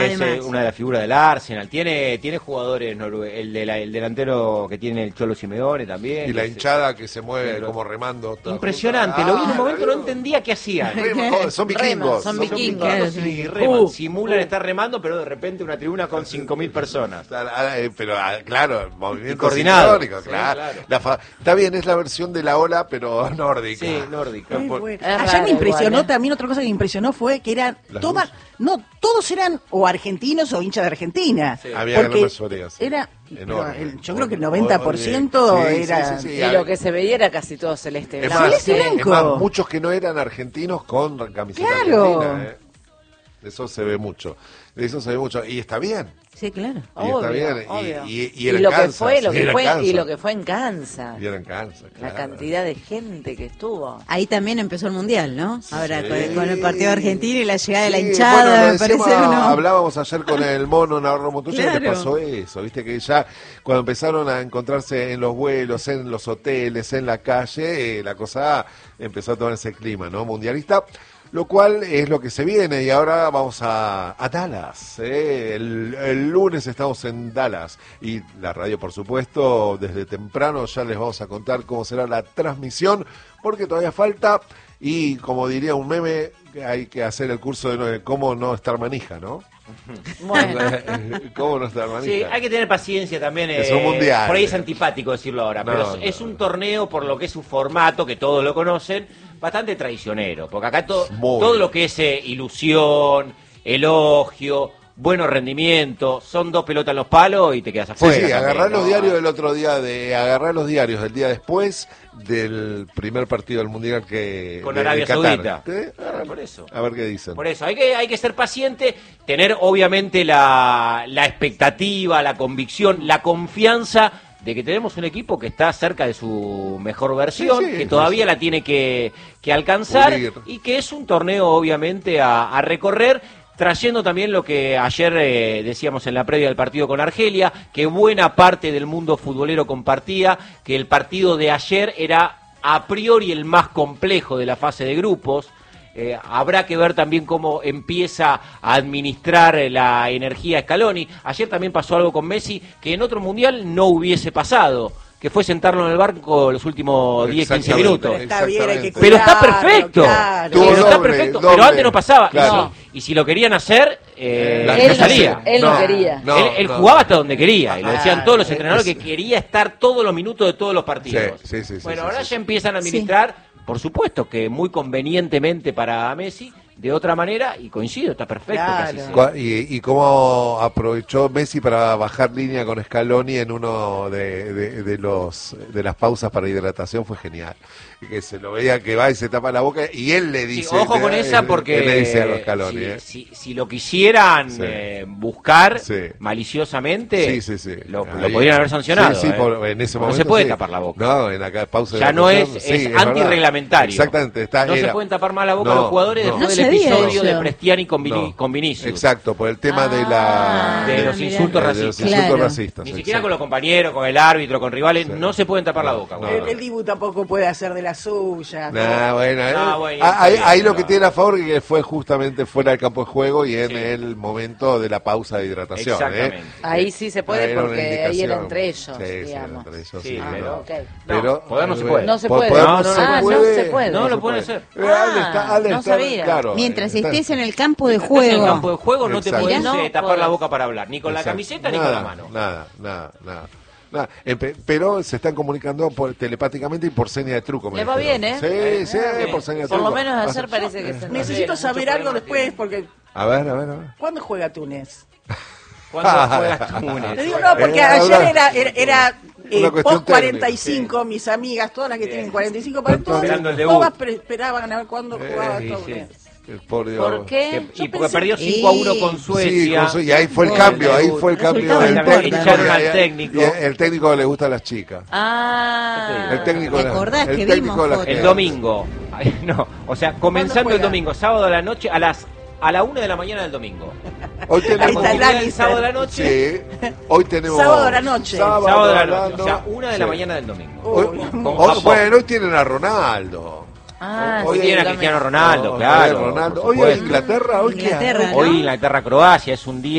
Es una de las figuras del Arsenal, tiene jugadores, el delantero que tiene el Cholo Simeone también. Y la hinchada que se mueve como remando. Impresionante, lo vi en un momento, no entendía qué hacían. Son vikingos. Son vikingos. Y reman, simulan estar remando, pero de repente una tribuna con 5.000 personas. Pero claro, movimiento coordinado. Claro. Está bien, es la versión de la ola, pero nórdica. Sí, nórdica. Allá me impresionó también, otra cosa que me impresionó fue que eran todos eran o argentinos o hinchas de Argentina. Sí. Había gran mayoría. Era enorme. yo creo que el 90% era... Sí, y lo que se veía era casi todo celeste blanco. Celeste blanco. Es más, muchos que no eran argentinos con camiseta argentina. Eso se ve mucho. Y está bien. Sí, claro. Y está bien. Obvio. Y era en Kansas. Y lo que fue en Kansas. Y era en Kansas, claro. La cantidad de gente que estuvo. Ahí también empezó el Mundial, ¿no? Ahora Sí. con el partido argentino y la llegada de la hinchada, bueno, me parece hablábamos ayer con el mono Navarro Montoya, Claro. que pasó eso, viste que ya cuando empezaron a encontrarse en los vuelos, en los hoteles, en la calle, la cosa empezó a tomar ese clima, ¿no? Mundialista. Lo cual es lo que se viene y ahora vamos a Dallas. El lunes estamos en Dallas y la radio, por supuesto, desde temprano ya les vamos a contar cómo será la transmisión porque todavía falta y como diría un meme, hay que hacer el curso de cómo no estar manija, ¿no? Bueno. ¿Cómo no estar manija? Sí, hay que tener paciencia también. Es un mundial. Por ahí es antipático decirlo ahora, pero es un torneo por lo que es su formato, que todos lo conocen, bastante traicionero, porque acá todo lo que es ilusión, elogio, buenos rendimientos, son 2 pelotas en los palos y te quedas afuera. Sí, agarrar los diarios del otro día, agarrar los diarios del día después del primer partido del Mundial con Arabia Saudita. Por eso. A ver qué dicen. Por eso, hay que ser paciente, tener obviamente la expectativa, la convicción, la confianza de que tenemos un equipo que está cerca de su mejor versión, que todavía la tiene que alcanzar y que es un torneo obviamente a recorrer, trayendo también lo que ayer decíamos en la previa del partido con Argelia, que buena parte del mundo futbolero compartía, que el partido de ayer era a priori el más complejo de la fase de grupos. Habrá que ver también cómo empieza a administrar la energía Scaloni. Ayer también pasó algo con Messi que en otro mundial no hubiese pasado, que fue sentarlo en el banco los últimos 10-15 minutos. Pero está perfecto. Pero antes no pasaba. Claro. Y si lo querían hacer, él salía. Él no quería. Él jugaba hasta donde quería. Y lo decían todos los entrenadores que quería estar todos los minutos de todos los partidos. Bueno, ahora ya empiezan a administrar. Por supuesto que muy convenientemente para Messi, de otra manera, y coincido, está perfecto. Claro. Y cómo aprovechó Messi para bajar línea con Scaloni en uno de las pausas para hidratación fue genial. Que se lo veía que va y se tapa la boca y él le dice... ojo con esa porque él le dice a los Scaloni, si lo quisieran buscar maliciosamente, lo podrían haber sancionado. En ese momento no se puede tapar la boca. No, en la pausa ya no es antirreglamentario. Exactamente. No se pueden tapar más la boca los jugadores después del episodio de Prestiani con Vinicius. Exacto, por el tema de los insultos racistas. Ni siquiera con los compañeros, con el árbitro, con rivales, no se pueden tapar la boca. El Dibu tampoco puede hacer de la suya. Ahí lo que tiene a favor es que fue justamente fuera del campo de juego y en el momento de la pausa de hidratación. Exactamente. Ahí sí se puede porque ahí era entre ellos, digamos. Pero poder no se puede. No se puede. No se puede. No lo pueden hacer. No sabía. Claro, mientras estés en el campo de juego. En el campo de juego no te puedes tapar la boca para hablar, ni con la camiseta ni con la mano. Nada. Pero se están comunicando telepáticamente y por seña de truco. Le va bien, Sí, por seña de truco. Por lo menos ayer parece que se necesito saber algo después porque... A ver. ¿Cuándo juega Túnez? ¿Cuándo juega Túnez? Te digo no, porque ayer era post 45, mis amigas, todas las que tienen 45 para todas esperaban a ver cuándo jugaba Túnez. ¿Por qué? Y porque perdió 5-1 con Suecia. Y ahí fue el cambio, Echaron al técnico. El técnico le gusta a las chicas. El técnico ¿te acordás que vimos el domingo? No, o sea, comenzando el domingo, sábado a la noche, a la 1 de la mañana del domingo. Hoy tenemos el sábado de la noche. Sí. Hoy tenemos sábado de la noche. Sábado de la noche, o sea, 1 de la mañana del domingo. Bueno, hoy tienen a Ronaldo. Hoy tiene a Cristiano Ronaldo, claro. Hoy Inglaterra, Hoy Inglaterra-Croacia es un día